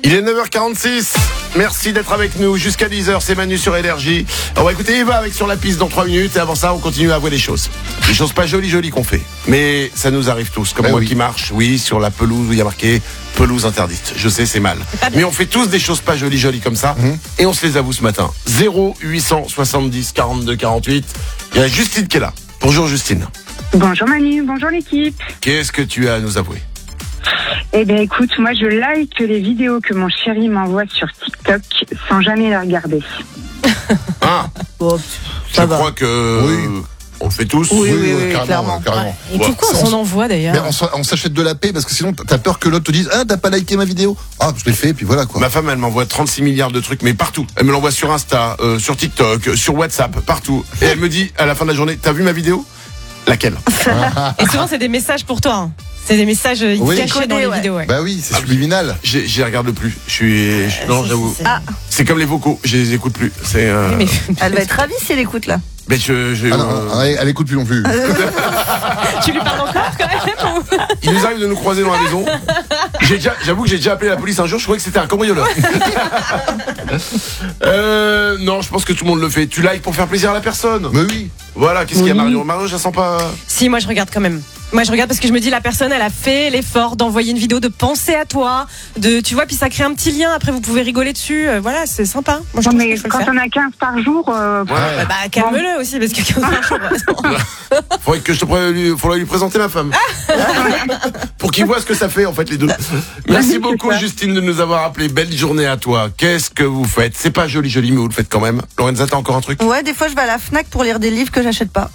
Il est 9h46. Merci d'être avec nous jusqu'à 10h. C'est Manu sur Énergie. On va écouter Eva avec Sur la piste dans 3 minutes. Et avant ça, on continue à voir des choses. Des choses pas jolies qu'on fait. Mais ça nous arrive tous. Comme moi qui marche, sur la pelouse où il y a marqué pelouse interdite. Je sais, c'est mal. Mais on fait tous des choses pas jolies comme ça. Et on se les avoue ce matin. 0870 42 48. Il y a Justine qui est là. Bonjour Justine. Bonjour Manu, bonjour l'équipe. Qu'est-ce que tu as à nous avouer? Eh bien écoute, moi je like les vidéos que mon chéri m'envoie sur TikTok sans jamais les regarder. Ah, je crois que on le fait tous. Oui, clairement. Et pourquoi on s'en envoie d'ailleurs? Mais on s'achète de la paix parce que sinon t'as peur que l'autre te dise t'as pas liké ma vidéo. Ah, je l'ai fait et puis voilà quoi. Ma femme elle m'envoie 36 milliards de trucs mais partout. Elle me l'envoie sur Insta, sur TikTok, sur WhatsApp, partout. Et elle me dit à la fin de la journée, t'as vu ma vidéo? Laquelle? Et souvent c'est des messages pour toi. C'est des messages cachés dans les vidéos. Bah oui, c'est subliminal. J'y regarde plus. Non, j'avoue. C'est comme les vocaux, je les écoute plus. C'est. Elle va être ravie si elle écoute là. Mais elle écoute plus non plus. Tu lui parles encore quand même? Il nous arrive de nous croiser dans la maison. J'avoue que j'ai déjà appelé la police un jour. Je croyais que c'était un cambrioleur. Non, je pense que tout le monde le fait. Tu likes pour faire plaisir à la personne. Mais oui. Voilà. Qu'est-ce qu'il y a, Marion? Marion, je la sens pas. Si, moi je regarde quand même. Moi je regarde parce que je me dis la personne elle a fait l'effort d'envoyer une vidéo, de penser à toi, tu vois, puis ça crée un petit lien, après vous pouvez rigoler dessus, voilà, c'est sympa. Moi, je mais quand on a 15 par jour... calme-le aussi parce que 15 par jour... Faudrait lui présenter ma femme. Pour qu'il voit ce que ça fait en fait les deux. Merci beaucoup Justine de nous avoir appelé. Belle journée à toi. Qu'est-ce que vous faites? C'est pas joli mais vous le faites quand même. Lorenza, t'as encore un truc? Ouais, des fois je vais à la Fnac pour lire des livres que j'achète pas.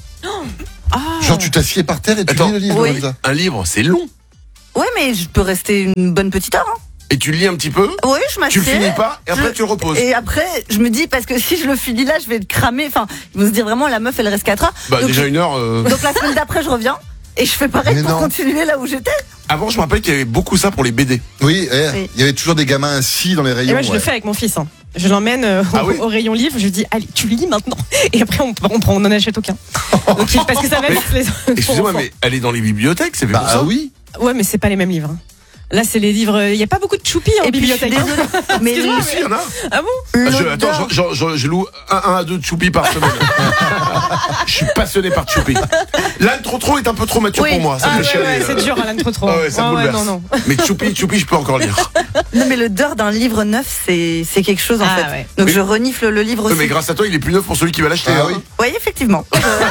Genre tu t'assieds par terre et tu lis le livre. Oui. Un livre, c'est long. Ouais, mais je peux rester une bonne petite heure. Et tu lis un petit peu? Oui, je m'assieds. Tu le finis pas et après tu le reposes. Et après, je me dis, parce que si je le finis là, je vais te cramer. Enfin, ils vont se dire vraiment, la meuf, elle reste 4 heures. Bah, donc, déjà 1 heure. Donc la semaine d'après, je reviens. Et je fais pareil pour continuer là où j'étais. Avant, je me rappelle qu'il y avait beaucoup ça pour les BD. Oui, il y avait toujours des gamins assis dans les rayons. Et moi, je le fais avec mon fils. Je l'emmène au rayon livre. Je lui dis, allez, tu lis maintenant. Et après, on n'en achète aucun. Donc, parce que ça va les excusez-moi, mais elle est dans les bibliothèques, c'est fait pour ça? Ah oui. Ouais, mais c'est pas les mêmes livres. Là, c'est les livres. Il n'y a pas beaucoup de choupi en bibliothèque. Mais il y en a. Ah bon? Attends, je loue 1 à 2 choupi par semaine. Je suis passionné par choupi. L'âne trop est un peu trop mature pour moi. Ça me fait chialer. C'est dur, l'âne trop. Ça me bouleverse. Non. Mais choupi, je peux encore lire. Non, mais l'odeur d'un livre neuf, c'est quelque chose en fait. Ouais. Donc je renifle le livre aussi. Mais grâce à toi, il est plus neuf pour celui qui va l'acheter. Ah oui. Oui, effectivement.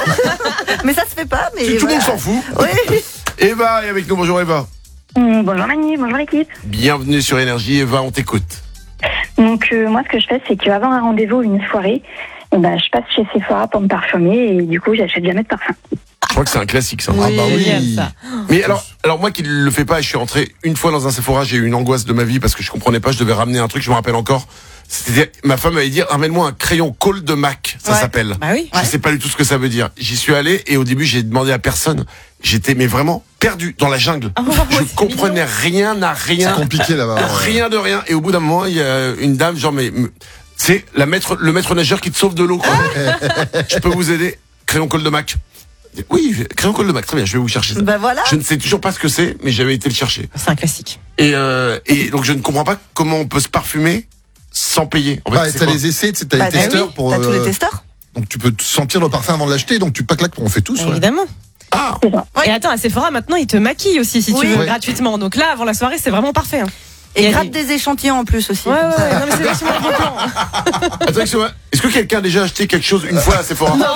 Mais ça se fait pas. Mais Tout le monde s'en fout. Oui. Eva est avec nous. Bonjour Eva. Bonjour Manu, bonjour l'équipe. Bienvenue sur Énergie. Eva, on t'écoute. Donc moi ce que je fais c'est qu'avant un rendez-vous, une soirée, je passe chez Sephora pour me parfumer et du coup j'achète jamais de parfum. Je crois que c'est un classique ça. Oui, bah oui. ça. Mais alors moi qui le fais pas, je suis rentré une fois dans un Sephora, j'ai eu une angoisse de ma vie parce que je comprenais pas, je devais ramener un truc, je me rappelle encore. C'était, ma femme m'avait dit, ramène-moi un crayon Cold de Mac, ça s'appelle. Bah oui. Je sais pas du tout ce que ça veut dire. J'y suis allé et au début j'ai demandé à personne. J'étais mais vraiment perdu dans la jungle. Je comprenais rien à rien. C'est compliqué là-bas. Rien de rien. Et au bout d'un moment, il y a une dame, genre c'est le maître nageur qui te sauve de l'eau. Je peux vous aider? Crayon Cold de Mac. Oui, crayon Cold de Mac, très bien, je vais vous chercher ça. Bah voilà. Je ne sais toujours pas ce que c'est, mais j'avais été le chercher. C'est un classique. Et donc je ne comprends pas comment on peut se parfumer sans payer. En fait, T'as les essais, t'as les testeurs pour. T'as tous les testeurs. Donc tu peux sentir le parfum avant de l'acheter, donc tu pas claques, on fait tous. Évidemment. Ah. Et attends, à Sephora maintenant ils te maquillent aussi si tu veux gratuitement. Donc là avant la soirée c'est vraiment parfait. Et gratte des échantillons en plus aussi. Ouais, non mais c'est vachement important. Attends, est-ce que quelqu'un a déjà acheté quelque chose une fois à Sephora? Non.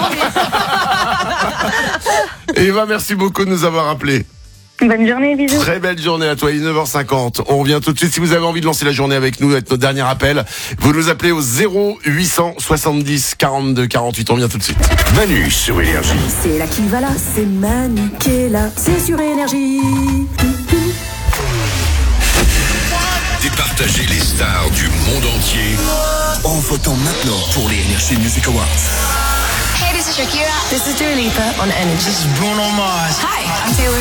Eva, merci beaucoup de nous avoir appelés. Bonne journée, bisous. Très belle journée à toi, il est 9h50. On revient tout de suite. Si vous avez envie de lancer la journée avec nous, avec notre dernier appel, vous nous appelez au 0870 42 48. On revient tout de suite. Manu sur Énergie. C'est là qui va là, c'est Manu qui est là, c'est sur Énergie. Départagez les stars du monde entier en votant maintenant pour les Energy Music Awards. Hey, this is Shakira. This is Dua Lipa on Energy. This is Bruno Mars. Hi, I'm Taylor